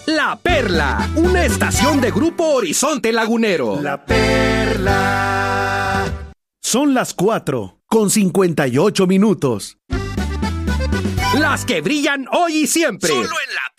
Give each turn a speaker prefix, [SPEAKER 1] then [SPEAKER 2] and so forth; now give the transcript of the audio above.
[SPEAKER 1] La Perla, una estación de Grupo Horizonte Lagunero.
[SPEAKER 2] La Perla.
[SPEAKER 3] Son las 4:58.
[SPEAKER 1] Las que brillan hoy y siempre.
[SPEAKER 4] Solo en La